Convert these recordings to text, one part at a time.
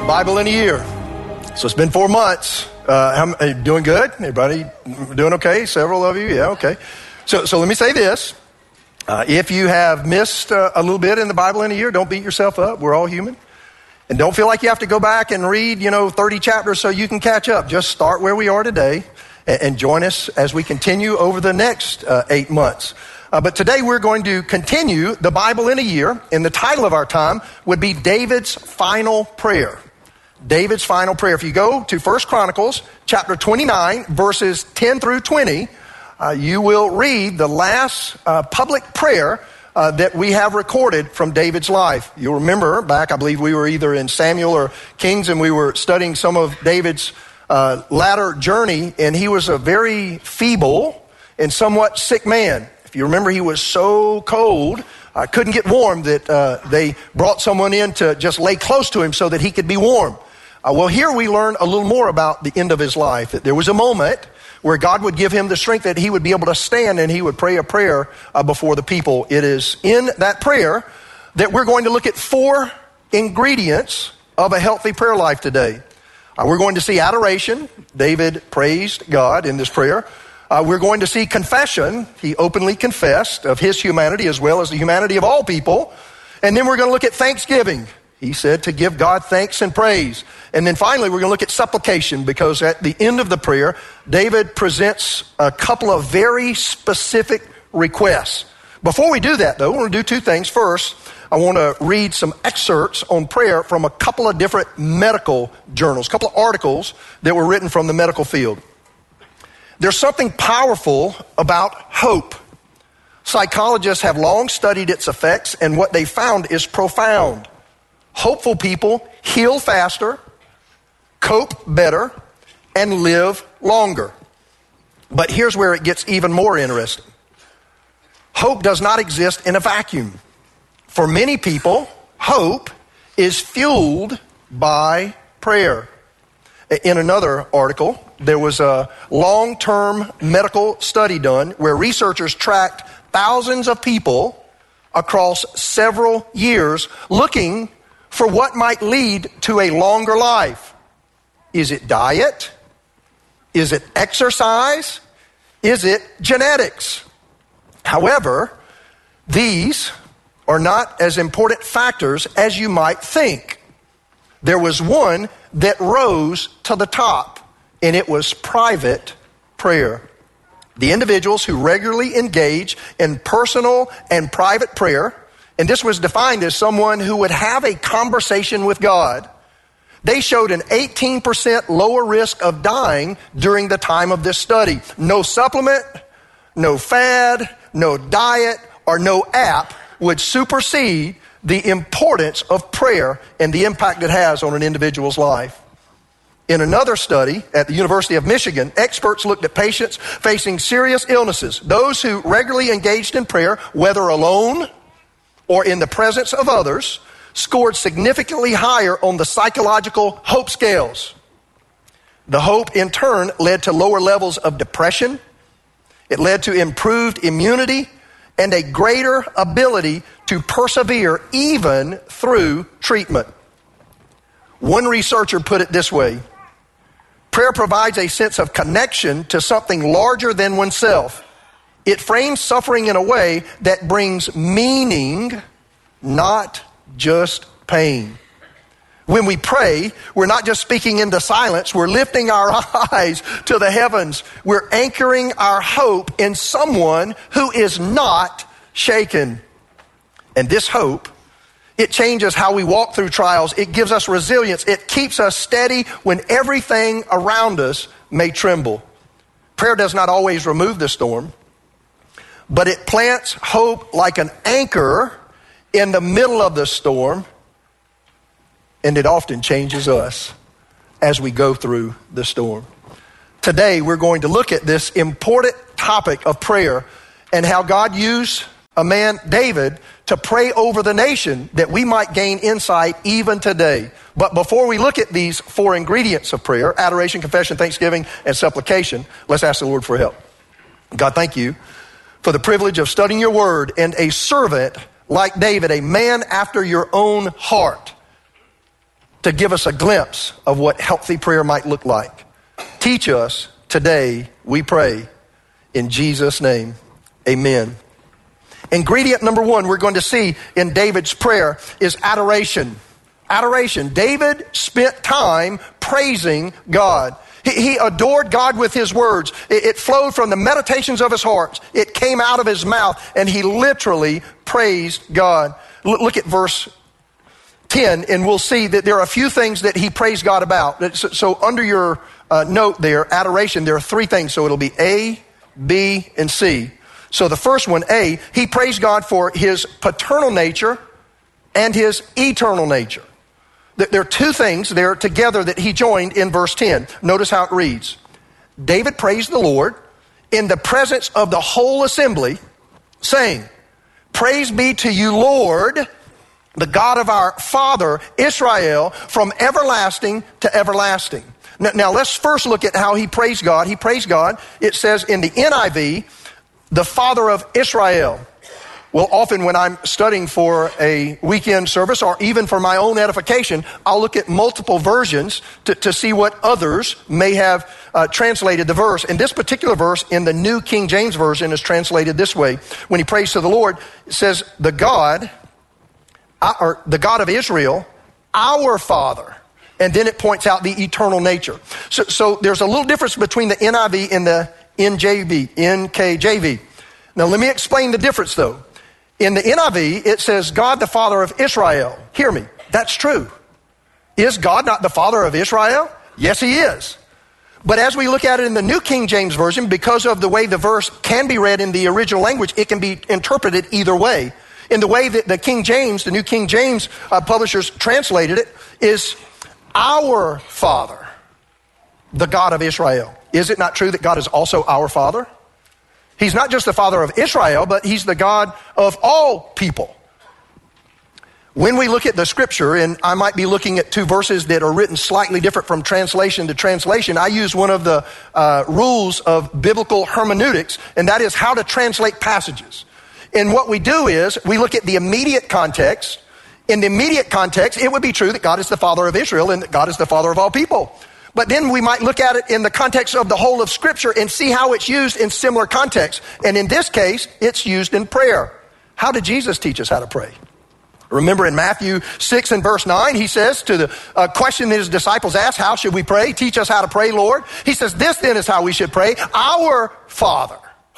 Bible in a year. So it's been 4 months. Are you doing good? Everybody doing okay? Several of you? Yeah, okay. So let me say this. If you have missed a little bit in the Bible in a year, don't beat yourself up. We're all human. And don't feel like you have to go back and read, 30 chapters so you can catch up. Just start where we are today and join us as we continue over the next 8 months. But today we're going to continue the Bible in a year, and the title of our time would be David's Final Prayer. David's Final Prayer. If you go to 1 Chronicles chapter 29, verses 10 through 20, you will read the last public prayer that we have recorded from David's life. You'll remember back, I believe we were either in Samuel or Kings, and we were studying some of David's latter journey, and he was a very feeble and somewhat sick man. If you remember, he was so cold, couldn't get warm, that they brought someone in to just lay close to him so that he could be warm. Well, here we learn a little more about the end of his life. That there was a moment where God would give him the strength that he would be able to stand and he would pray a prayer before the people. It is in that prayer that we're going to look at 4 ingredients of a healthy prayer life today. We're going to see adoration. David praised God in this prayer. We're going to see confession. He openly confessed of his humanity as well as the humanity of all people. And then we're going to look at thanksgiving. He said to give God thanks and praise. And then finally, we're going to look at supplication, because at the end of the prayer, David presents a couple of very specific requests. Before we do that, though, we're going to do 2 things. First, I want to read some excerpts on prayer from a couple of different medical journals, a couple of articles that were written from the medical field. There's something powerful about hope. Psychologists have long studied its effects, and what they found is profound. Hopeful people heal faster, cope better, and live longer. But here's where it gets even more interesting. Hope does not exist in a vacuum. For many people, hope is fueled by prayer. In another article, there was a long-term medical study done where researchers tracked thousands of people across several years looking for what might lead to a longer life. Is it diet? Is it exercise? Is it genetics? However, these are not as important factors as you might think. There was one that rose to the top, and it was private prayer. The individuals who regularly engage in personal and private prayer, and this was defined as someone who would have a conversation with God, they showed an 18% lower risk of dying during the time of this study. No supplement, no fad, no diet, or no app would supersede the importance of prayer and the impact it has on an individual's life. In another study at the University of Michigan, experts looked at patients facing serious illnesses. Those who regularly engaged in prayer, whether alone or in the presence of others, scored significantly higher on the psychological hope scales. The hope, in turn, led to lower levels of depression. It led to improved immunity and a greater ability to persevere even through treatment. One researcher put it this way: prayer provides a sense of connection to something larger than oneself. It frames suffering in a way that brings meaning, not just pain. When we pray, we're not just speaking into silence, we're lifting our eyes to the heavens. We're anchoring our hope in someone who is not shaken. And this hope, it changes how we walk through trials. It gives us resilience. It keeps us steady when everything around us may tremble. Prayer does not always remove the storm, but it plants hope like an anchor in the middle of the storm, and it often changes us as we go through the storm. Today, we're going to look at this important topic of prayer and how God used a man, David, to pray over the nation that we might gain insight even today. But before we look at these 4 ingredients of prayer, adoration, confession, thanksgiving, and supplication, let's ask the Lord for help. God, thank you for the privilege of studying your word, and a servant like David, a man after your own heart, to give us a glimpse of what healthy prayer might look like. Teach us today, we pray, in Jesus' name, amen. Ingredient number one we're going to see in David's prayer is adoration. Adoration. David spent time praising God. He adored God with his words. It flowed from the meditations of his heart. It came out of his mouth, and he literally praised God. Look at verse 10, and we'll see that there are a few things that he praised God about. So under your note there, adoration, there are three things. So it'll be A, B, and C. So the first one, A, he praised God for his paternal nature and his eternal nature. There are two things there together that he joined in verse 10. Notice how it reads. David praised the Lord in the presence of the whole assembly, saying, Praise be to you, Lord, the God of our father Israel, from everlasting to everlasting. Now let's first look at how he praised God. He praised God, it says in the NIV, the Father of Israel. Well, often when I'm studying for a weekend service or even for my own edification, I'll look at multiple versions to see what others may have translated the verse. And this particular verse in the New King James Version is translated this way. When he prays to the Lord, it says, the God of Israel, our Father. And then it points out the eternal nature. So there's a little difference between the NIV and the NKJV. Now let me explain the difference though. In the NIV, it says, God the Father of Israel. Hear me, that's true. Is God not the Father of Israel? Yes, he is. But as we look at it in the New King James Version, because of the way the verse can be read in the original language, it can be interpreted either way. In the way that the New King James publishers translated it, is our Father, the God of Israel. Is it not true that God is also our Father? He's not just the Father of Israel, but he's the God of all people. When we look at the scripture, and I might be looking at two verses that are written slightly different from translation to translation, I use one of the rules of biblical hermeneutics, and that is how to translate passages. And what we do is we look at the immediate context. In the immediate context, it would be true that God is the Father of Israel and that God is the Father of all people. But then we might look at it in the context of the whole of Scripture and see how it's used in similar contexts. And in this case, it's used in prayer. How did Jesus teach us how to pray? Remember in Matthew 6 and verse 9, he says to the question that his disciples asked, how should we pray? Teach us how to pray, Lord. He says, this then is how we should pray. Our Father,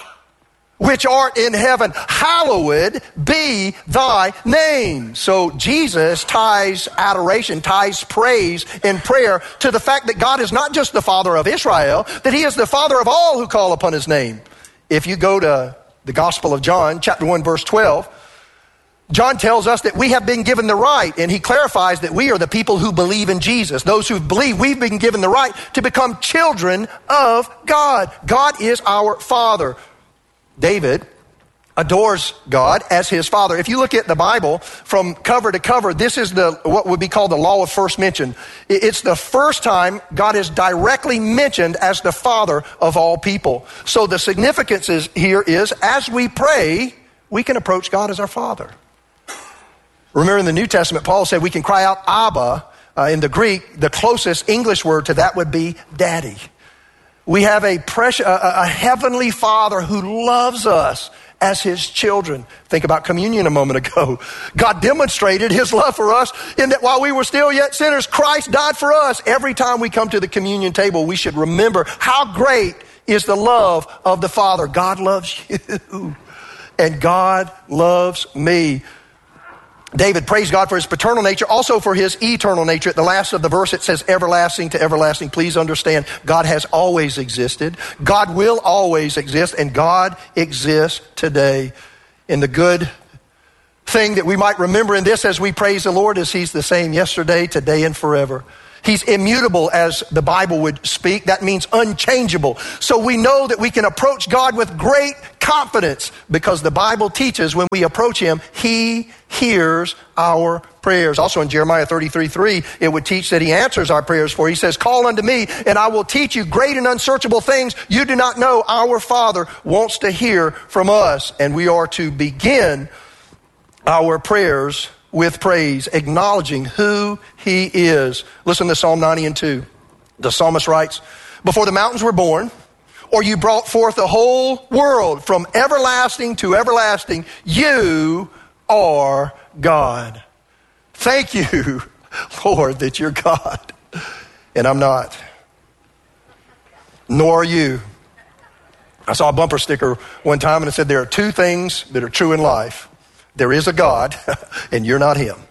which art in heaven, hallowed be thy name. So Jesus ties adoration, ties praise and prayer to the fact that God is not just the Father of Israel, that he is the Father of all who call upon his name. If you go to the Gospel of John, chapter 1, verse 12, John tells us that we have been given the right, and he clarifies that we are the people who believe in Jesus. Those who believe, we've been given the right to become children of God. God is our Father. David adores God as his Father. If you look at the Bible from cover to cover, this is what would be called the law of first mention. It's the first time God is directly mentioned as the Father of all people. So the significance here is, as we pray, we can approach God as our Father. Remember in the New Testament, Paul said we can cry out Abba. In the Greek, the closest English word to that would be Daddy. We have a heavenly Father who loves us as his children. Think about communion a moment ago. God demonstrated his love for us in that while we were still yet sinners, Christ died for us. Every time we come to the communion table, we should remember how great is the love of the Father. God loves you, and God loves me. David praised God for his paternal nature, also for his eternal nature. At the last of the verse, it says everlasting to everlasting. Please understand, God has always existed. God will always exist, and God exists today. And the good thing that we might remember in this as we praise the Lord is he's the same yesterday, today, and forever. He's immutable, as the Bible would speak. That means unchangeable. So we know that we can approach God with great confidence because the Bible teaches when we approach him, he hears our prayers. Also in Jeremiah 33:3, it would teach that he answers our prayers, for he says, call unto me and I will teach you great and unsearchable things you do not know. Our Father wants to hear from us, and we are to begin our prayers with praise, acknowledging who he is. Listen to Psalm 90:2. The psalmist writes, before the mountains were born, or you brought forth the whole world from everlasting to everlasting, you are God. Thank you, Lord, that you're God, and I'm not. Nor are you. I saw a bumper sticker one time and it said, there are two things that are true in life. There is a God, and you're not him.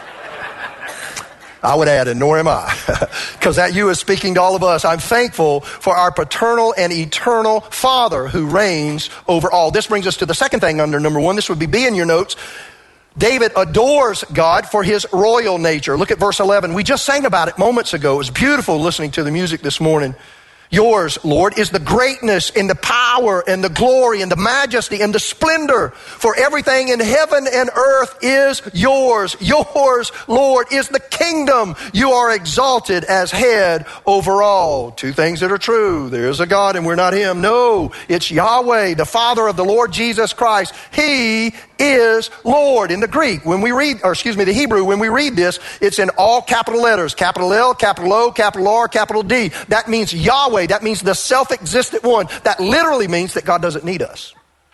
I would add, and nor am I, because that you is speaking to all of us. I'm thankful for our paternal and eternal Father who reigns over all. This brings us to the second thing under number one. This would be B in your notes. David adores God for his royal nature. Look at verse 11. We just sang about it moments ago. It was beautiful listening to the music this morning. Yours, Lord, is the greatness and the power and the glory and the majesty and the splendor. For everything in heaven and earth is yours. Yours, Lord, is the kingdom. You are exalted as head over all. Two things that are true. There's a God and we're not him. No, it's Yahweh, the Father of the Lord Jesus Christ. He is Lord. In the Greek, the Hebrew, when we read this, it's in all capital letters. Capital L, capital O, capital R, capital D. That means Yahweh. That means the self-existent one. That literally means that God doesn't need us.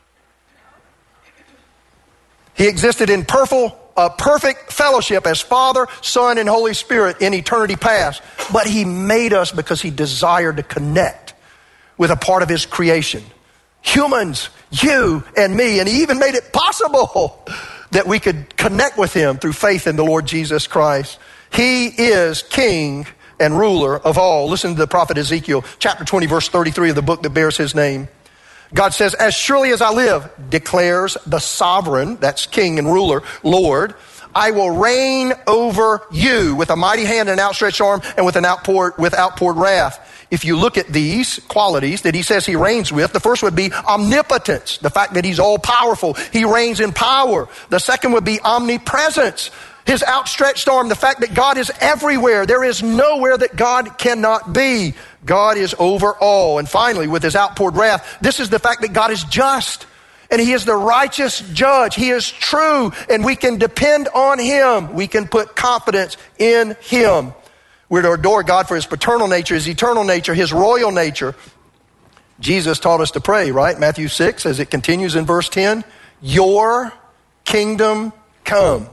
He existed in perfect fellowship as Father, Son, and Holy Spirit in eternity past. But he made us because he desired to connect with a part of his creation. Humans, you and me, and he even made it possible that we could connect with him through faith in the Lord Jesus Christ. He is King and ruler of all. Listen to the prophet Ezekiel, chapter 20, verse 33 of the book that bears his name. God says, as surely as I live, declares the sovereign, that's King and ruler, Lord, I will reign over you with a mighty hand and outstretched arm and with outpoured wrath. If you look at these qualities that he says he reigns with, the first would be omnipotence, the fact that he's all powerful. He reigns in power. The second would be omnipresence, his outstretched arm, the fact that God is everywhere. There is nowhere that God cannot be. God is over all. And finally, with his outpoured wrath, this is the fact that God is just and he is the righteous judge. He is true and we can depend on him. We can put confidence in him. We're to adore God for his paternal nature, his eternal nature, his royal nature. Jesus taught us to pray, right? Matthew 6, as it continues in verse 10, your kingdom come.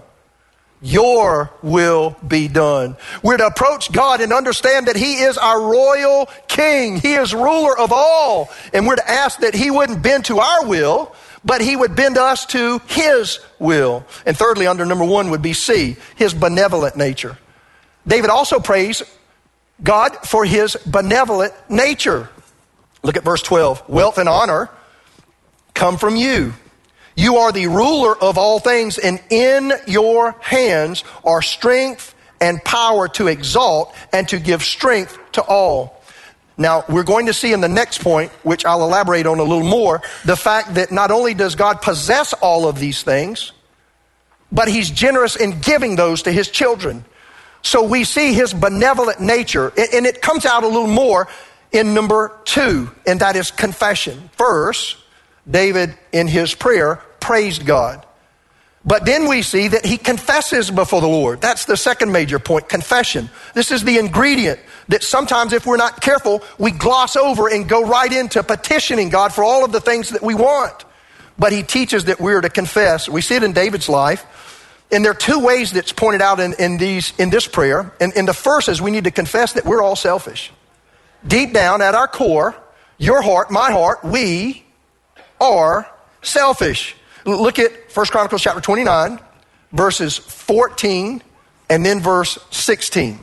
Your will be done. We're to approach God and understand that he is our royal king. He is ruler of all. And we're to ask that he wouldn't bend to our will, but he would bend us to his will. And thirdly, under number one would be C, his benevolent nature. David also praised God for his benevolent nature. Look at verse 12. Wealth and honor come from you. You are the ruler of all things, and in your hands are strength and power to exalt and to give strength to all. Now, we're going to see in the next point, which I'll elaborate on a little more, the fact that not only does God possess all of these things, but he's generous in giving those to his children. So we see his benevolent nature, and it comes out a little more in number 2, and that is confession. First, David, in his prayer, praised God. But then we see that he confesses before the Lord. That's the second major point, confession. This is the ingredient that sometimes, if we're not careful, we gloss over and go right into petitioning God for all of the things that we want. But he teaches that we're to confess. We see it in David's life. And there are two ways that's pointed out in this prayer. And the first is we need to confess that we're all selfish. Deep down at our core, your heart, my heart, we are selfish. Look at 1 Chronicles chapter 29, verses 14 and then verse 16.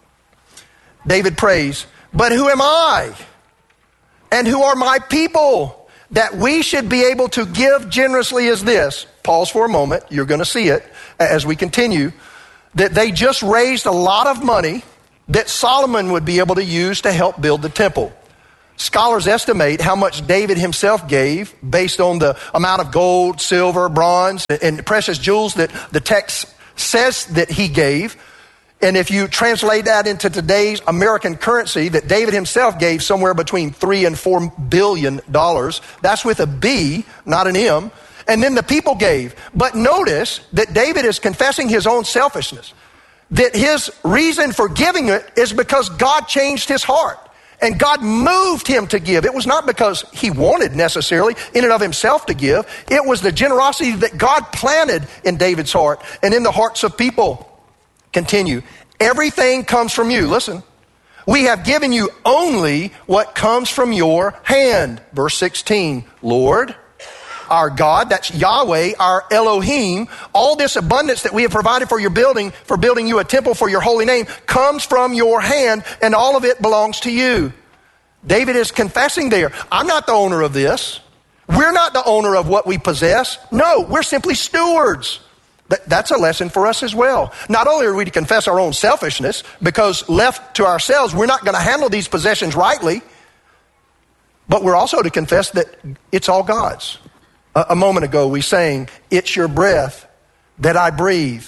David prays, but who am I? And who are my people that we should be able to give generously as this? Pause for a moment. You're going to see it as we continue. That they just raised a lot of money that Solomon would be able to use to help build the temple. Scholars estimate how much David himself gave based on the amount of gold, silver, bronze, and precious jewels that the text says that he gave. And if you translate that into today's American currency, that David himself gave somewhere between $3 and $4 billion. That's with a B, not an M. And then the people gave. But notice that David is confessing his own selfishness. That his reason for giving it is because God changed his heart. And God moved him to give. It was not because he wanted necessarily in and of himself to give. It was the generosity that God planted in David's heart and in the hearts of people. Continue. Everything comes from you. Listen. We have given you only what comes from your hand. Verse 16. Lord, our God, that's Yahweh, our Elohim, all this abundance that we have provided for building you a temple for your holy name, comes from your hand, and all of it belongs to you. David is confessing there, I'm not the owner of this. We're not the owner of what we possess. No, we're simply stewards. That's a lesson for us as well. Not only are we to confess our own selfishness, because left to ourselves, we're not going to handle these possessions rightly, but we're also to confess that it's all God's. A moment ago we sang, it's your breath that I breathe.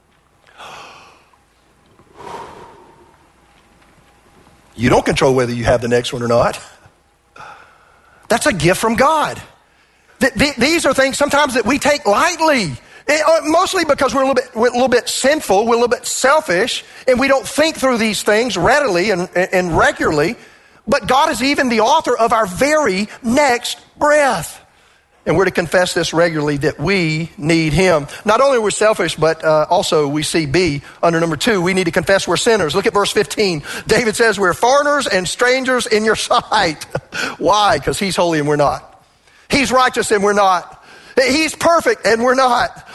You don't control whether you have the next one or not. That's a gift from God. These are things sometimes that we take lightly. Mostly because we're a little bit sinful, we're a little bit selfish, and we don't think through these things readily and regularly. But God is even the author of our very next breath. And we're to confess this regularly, that we need him. Not only are we selfish, but also we see B under number 2, we need to confess we're sinners. Look at verse 15. David says we're foreigners and strangers in your sight. Why? Because he's holy and we're not. He's righteous and we're not. He's perfect and we're not.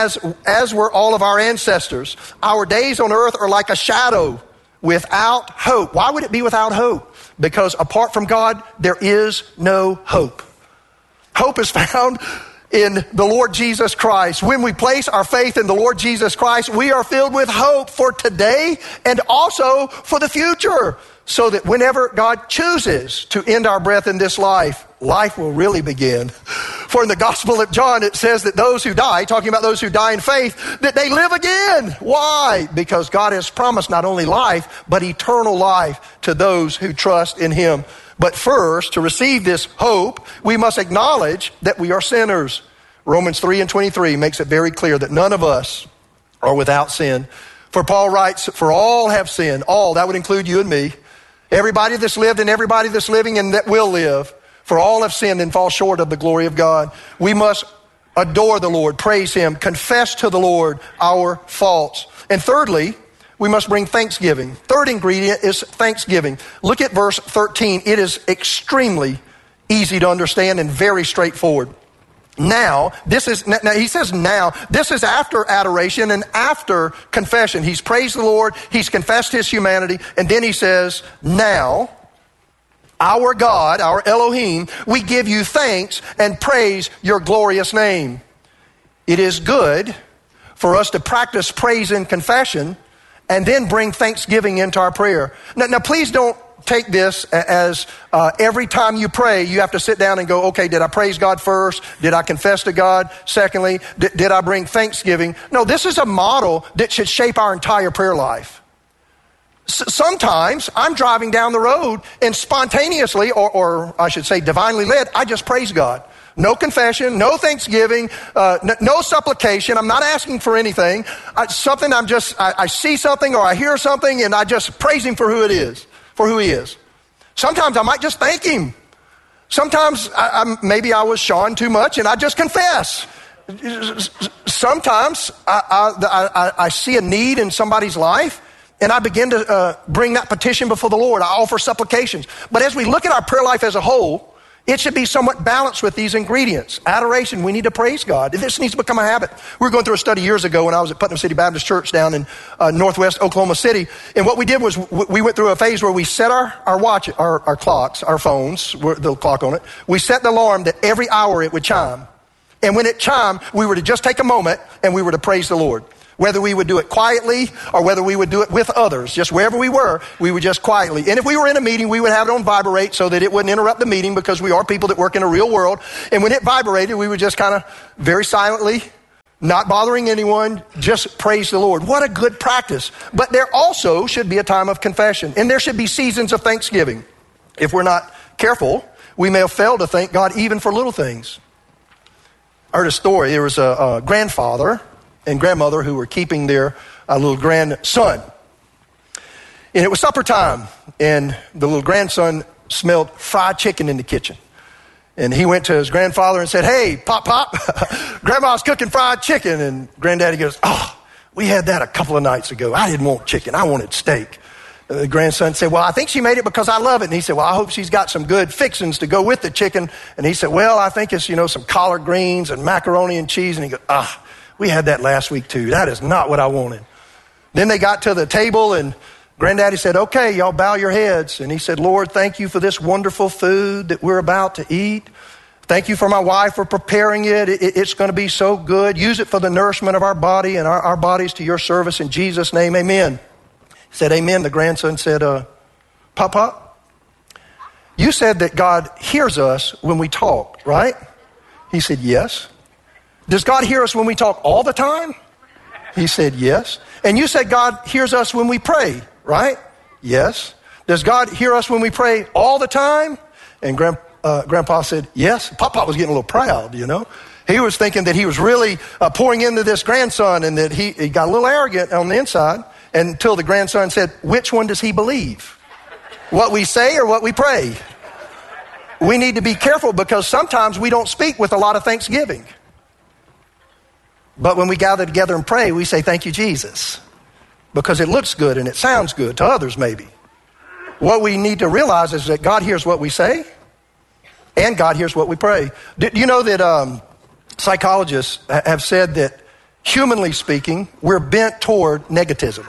As were all of our ancestors. Our days on earth are like a shadow without hope. Why would it be without hope? Because apart from God, there is no hope. Hope is found in the Lord Jesus Christ. When we place our faith in the Lord Jesus Christ, we are filled with hope for today and also for the future. So that whenever God chooses to end our breath in this life, life will really begin. For in the Gospel of John, it says that those who die, talking about those who die in faith, that they live again. Why? Because God has promised not only life, but eternal life to those who trust in him. But first, to receive this hope, we must acknowledge that we are sinners. Romans 3:23 makes it very clear that none of us are without sin. For Paul writes, for all have sinned. All, that would include you and me. Everybody that's lived and everybody that's living and that will live. For all have sinned and fall short of the glory of God. We must adore the Lord, praise him, confess to the Lord our faults. And thirdly, we must bring thanksgiving. Third ingredient is thanksgiving. Look at verse 13. It is extremely easy to understand and very straightforward. Now, he says now, this is after adoration and after confession. He's praised the Lord, he's confessed his humanity, and then he says, now, our God, our Elohim, we give you thanks and praise your glorious name. It is good for us to practice praise and confession and then bring thanksgiving into our prayer. Now please don't take this as every time you pray, you have to sit down and go, okay, did I praise God first? Did I confess to God? Secondly, did I bring thanksgiving? No, this is a model that should shape our entire prayer life. Sometimes I'm driving down the road and spontaneously, or I should say divinely led, I just praise God. No confession, no thanksgiving, no supplication. I'm not asking for anything. I see something or I hear something and I just praise him for who it is, for who he is. Sometimes I might just thank him. Sometimes maybe I was shawing too much and I just confess. Sometimes I see a need in somebody's life and I begin to bring that petition before the Lord. I offer supplications. But as we look at our prayer life as a whole, it should be somewhat balanced with these ingredients. Adoration, we need to praise God. This needs to become a habit. We were going through a study years ago when I was at Putnam City Baptist Church down in northwest Oklahoma City. And what we did was we went through a phase where we set our watch, our clocks, our phones, the clock on it. We set the alarm that every hour it would chime. And when it chimed, we were to just take a moment and we were to praise the Lord. Whether we would do it quietly or whether we would do it with others, just wherever we were, we would just quietly. And if we were in a meeting, we would have it on vibrate so that it wouldn't interrupt the meeting because we are people that work in a real world. And when it vibrated, we would just kind of very silently, not bothering anyone, just praise the Lord. What a good practice. But there also should be a time of confession. And there should be seasons of thanksgiving. If we're not careful, we may have failed to thank God even for little things. I heard a story. There was a grandfather and grandmother who were keeping their little grandson. And it was supper time, and the little grandson smelled fried chicken in the kitchen. And he went to his grandfather and said, "Hey, Pop, Grandma's cooking fried chicken." And Granddaddy goes, "Oh, we had that a couple of nights ago. I didn't want chicken. I wanted steak." The grandson said, "Well, I think she made it because I love it." And he said, "Well, I hope she's got some good fixings to go with the chicken." And he said, "Well, I think it's, some collard greens and macaroni and cheese." And he goes, "We had that last week too. That is not what I wanted." Then they got to the table and Granddaddy said, "Okay, y'all bow your heads." And he said, "Lord, thank you for this wonderful food that we're about to eat. Thank you for my wife for preparing it. It's going to be so good. Use it for the nourishment of our body and our bodies to your service. In Jesus' name, amen." He said, "Amen." The grandson said, Pop, you said that God hears us when we talk, right?" He said, "Yes." "Does God hear us when we talk all the time?" He said, "Yes." "And you said God hears us when we pray, right?" "Yes." "Does God hear us when we pray all the time?" And Grandpa said, "Yes." Papa was getting a little proud, He was thinking that he was really pouring into this grandson and that he got a little arrogant on the inside until the grandson said, "Which one does he believe? What we say or what we pray?" We need to be careful because sometimes we don't speak with a lot of thanksgiving. But when we gather together and pray, we say, "Thank you, Jesus," because it looks good and it sounds good to others maybe. What we need to realize is that God hears what we say and God hears what we pray. Do you know that psychologists have said that, humanly speaking, we're bent toward negativism?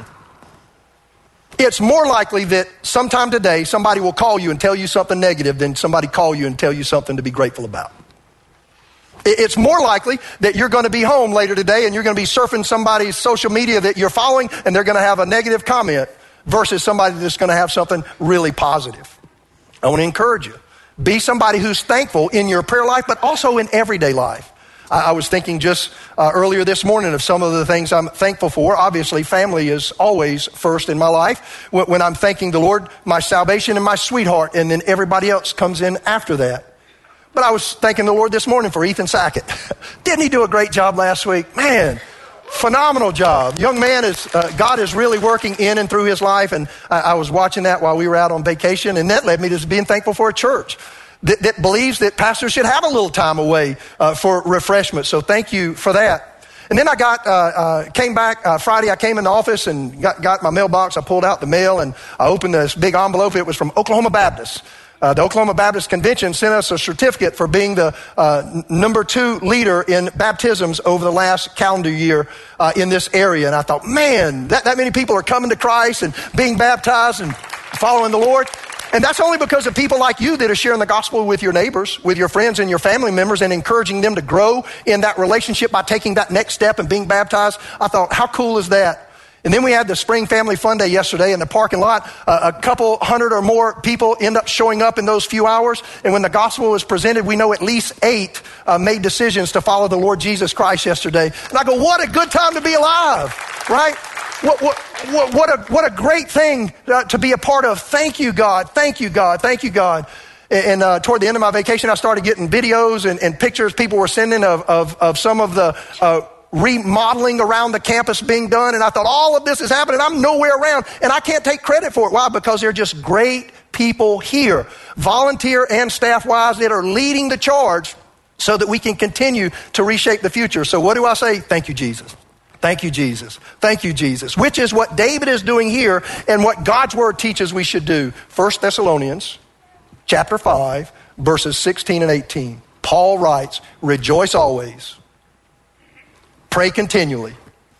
It's more likely that sometime today somebody will call you and tell you something negative than somebody call you and tell you something to be grateful about. It's more likely that you're going to be home later today and you're going to be surfing somebody's social media that you're following and they're going to have a negative comment versus somebody that's going to have something really positive. I want to encourage you. Be somebody who's thankful in your prayer life, but also in everyday life. I was thinking just earlier this morning of some of the things I'm thankful for. Obviously, family is always first in my life. When I'm thanking the Lord, my salvation and my sweetheart, and then everybody else comes in after that. But I was thanking the Lord this morning for Ethan Sackett. Didn't he do a great job last week? Man, phenomenal job. Young man, God is really working in and through his life. And I was watching that while we were out on vacation. And that led me to being thankful for a church that believes that pastors should have a little time away for refreshment. So thank you for that. And then I came back Friday. I came in the office and got my mailbox. I pulled out the mail and I opened this big envelope. It was from Oklahoma Baptist. The Oklahoma Baptist Convention sent us a certificate for being the number 2 leader in baptisms over the last calendar year in this area. And I thought, man, that many people are coming to Christ and being baptized and following the Lord. And that's only because of people like you that are sharing the gospel with your neighbors, with your friends and your family members, and encouraging them to grow in that relationship by taking that next step and being baptized. I thought, how cool is that? And then we had the Spring Family Fun Day yesterday in the parking lot. A couple hundred or more people end up showing up in those few hours. And when the gospel was presented, we know at least 8 made decisions to follow the Lord Jesus Christ yesterday. And I go, what a good time to be alive, right? What a great thing to be a part of. Thank you, God. Thank you, God. Thank you, God. And toward the end of my vacation, I started getting videos and pictures people were sending of some of the remodeling around the campus being done. And I thought, all of this is happening. I'm nowhere around. And I can't take credit for it. Why? Because they're just great people here, volunteer and staff-wise, that are leading the charge so that we can continue to reshape the future. So what do I say? Thank you, Jesus. Thank you, Jesus. Thank you, Jesus. Which is what David is doing here and what God's word teaches we should do. 1 Thessalonians chapter 5, verses 16 and 18. Paul writes, rejoice always. Pray continually.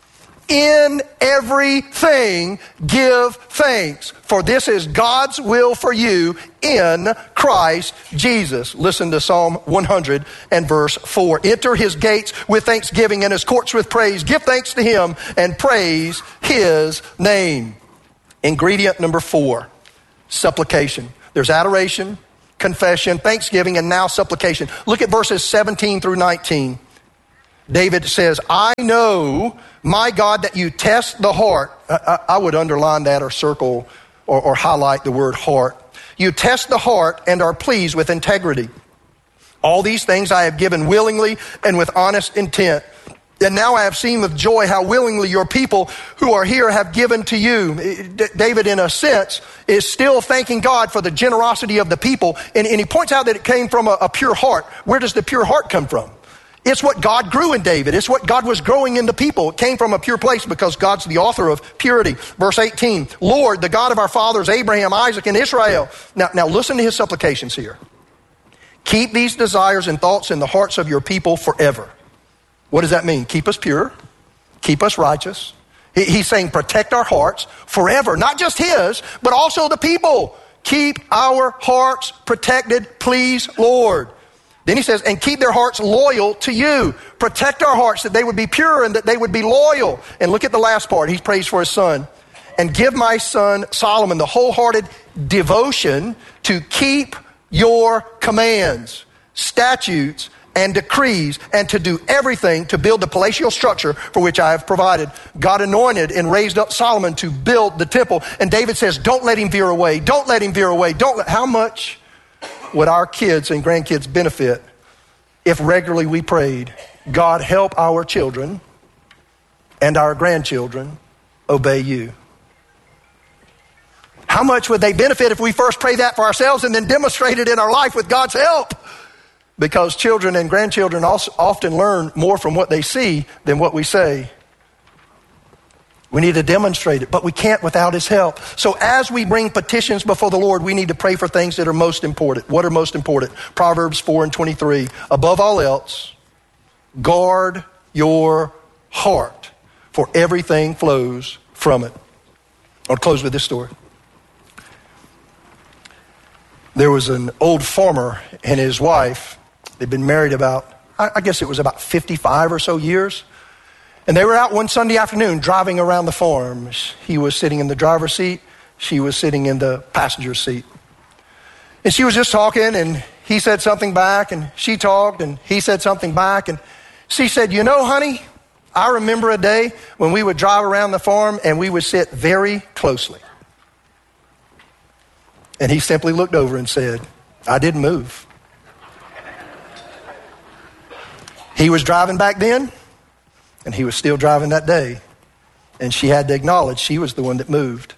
In everything, give thanks, for this is God's will for you in Christ Jesus. Listen to Psalm 100 and verse 4. Enter his gates with thanksgiving and his courts with praise. Give thanks to him and praise his name. Ingredient number 4, supplication. There's adoration, confession, thanksgiving, and now supplication. Look at verses 17 through 19. David says, I know, my God, that you test the heart. I would underline that or circle or highlight the word heart. You test the heart and are pleased with integrity. All these things I have given willingly and with honest intent. And now I have seen with joy how willingly your people who are here have given to you. David, in a sense, is still thanking God for the generosity of the people. And he points out that it came from a pure heart. Where does the pure heart come from? It's what God grew in David. It's what God was growing in the people. It came from a pure place because God's the author of purity. Verse 18, Lord, the God of our fathers, Abraham, Isaac, and Israel. Now listen to his supplications here. Keep these desires and thoughts in the hearts of your people forever. What does that mean? Keep us pure. Keep us righteous. He's saying protect our hearts forever. Not just his, but also the people. Keep our hearts protected, please, Lord. Then he says, and keep their hearts loyal to you. Protect our hearts that they would be pure and that they would be loyal. And look at the last part. He prays for his son. And give my son Solomon the wholehearted devotion to keep your commands, statutes, and decrees, and to do everything to build the palatial structure for which I have provided. God anointed and raised up Solomon to build the temple. And David says, don't let him veer away. Don't let him veer away. How much would our kids and grandkids benefit if regularly we prayed, God, help our children and our grandchildren obey you? How much would they benefit if we first pray that for ourselves and then demonstrate it in our life with God's help? Because children and grandchildren also often learn more from what they see than what we say. We need to demonstrate it, but we can't without his help. So as we bring petitions before the Lord, we need to pray for things that are most important. What are most important? Proverbs 4:23. Above all else, guard your heart, for everything flows from it. I'll close with this story. There was an old farmer and his wife. They'd been married about 55 or so years. And they were out one Sunday afternoon driving around the farm. He was sitting in the driver's seat. She was sitting in the passenger seat. And she was just talking, and he said something back, and she talked, and he said something back. And she said, you know, honey, I remember a day when we would drive around the farm and we would sit very closely. And he simply looked over and said, I didn't move. He was driving back then, and he was still driving that day. And she had to acknowledge she was the one that moved.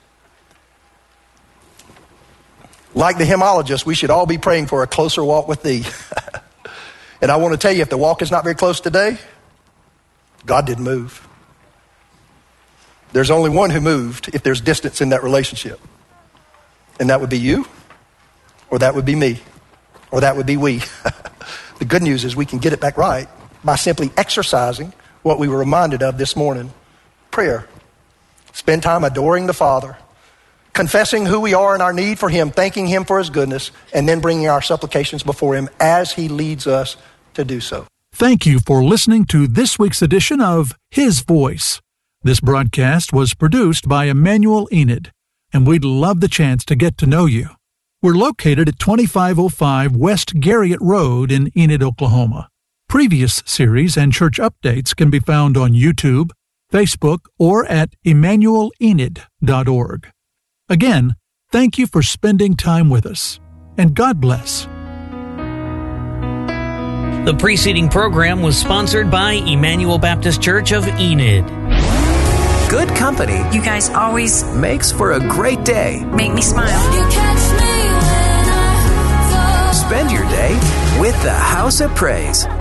Like the hymnologist, we should all be praying for a closer walk with thee. And I want to tell you, if the walk is not very close today, God didn't move. There's only one who moved if there's distance in that relationship. And that would be you, or that would be me, or that would be we. The good news is we can get it back right by simply exercising what we were reminded of this morning. Prayer. Spend time adoring the Father, confessing who we are and our need for him, thanking him for his goodness, and then bringing our supplications before him as he leads us to do so. Thank you for listening to this week's edition of His Voice. This broadcast was produced by Emmanuel Enid, and we'd love the chance to get to know you. We're located at 2505 West Garriott Road in Enid, Oklahoma. Previous series and church updates can be found on YouTube, Facebook, or at emmanuelenid.org. Again, thank you for spending time with us, and God bless. The preceding program was sponsored by Emmanuel Baptist Church of Enid. Good company. You guys always makes for a great day. Make me smile. You catch me when I fall. Spend your day with the House of Praise.